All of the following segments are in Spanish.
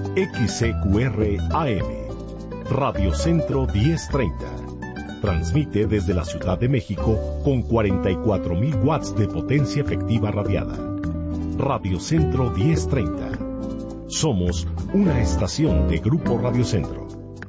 XCQR AM, Radio Centro 1030. Transmite desde la Ciudad de México con 44,000 watts de potencia efectiva radiada. Radio Centro 1030. Somos una estación de Grupo Radio Centro.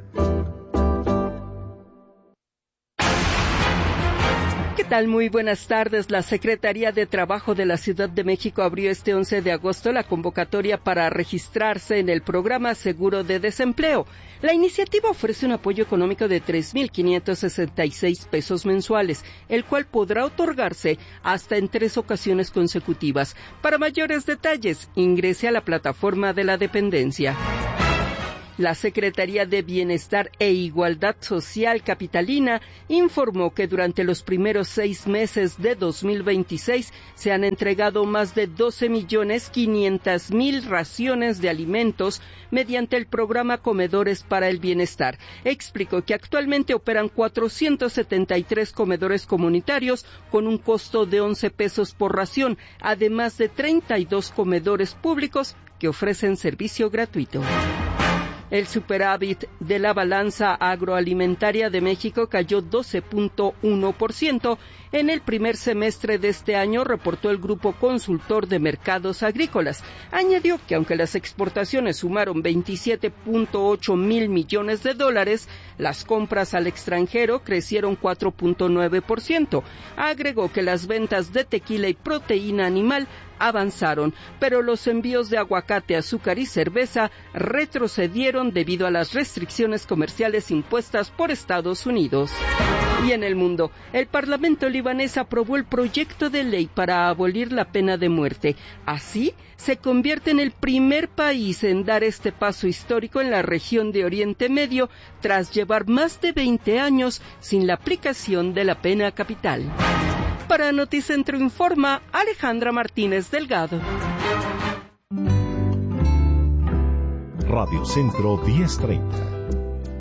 ¿Qué tal? Muy buenas tardes. La Secretaría de Trabajo de la Ciudad de México abrió este 11 de agosto la convocatoria para registrarse en el programa Seguro de Desempleo. La iniciativa ofrece un apoyo económico de 3,566 pesos mensuales, el cual podrá otorgarse hasta en 3 ocasiones consecutivas. Para mayores detalles, ingrese a la plataforma de la dependencia. La Secretaría de Bienestar e Igualdad Social capitalina informó que durante los primeros 6 meses de 2026 se han entregado más de 12,500,000 raciones de alimentos mediante el programa Comedores para el Bienestar. Explicó que actualmente operan 473 comedores comunitarios con un costo de 11 pesos por ración, además de 32 comedores públicos que ofrecen servicio gratuito. El superávit de la balanza agroalimentaria de México cayó 12,1% en el primer semestre de este año, reportó el Grupo Consultor de Mercados Agrícolas. Añadió que aunque las exportaciones sumaron 27,8 mil millones de dólares, las compras al extranjero crecieron 4,9%. Agregó que las ventas de tequila y proteína animal avanzaron, pero los envíos de aguacate, azúcar y cerveza retrocedieron debido a las restricciones comerciales impuestas por Estados Unidos. Y en el mundo, el Parlamento libanés aprobó el proyecto de ley para abolir la pena de muerte. Así, se convierte en el primer país en dar este paso histórico en la región de Oriente Medio, tras llevar más de 20 años sin la aplicación de la pena capital. Para Noticentro Informa, Alejandra Martínez Delgado. Radio Centro 1030.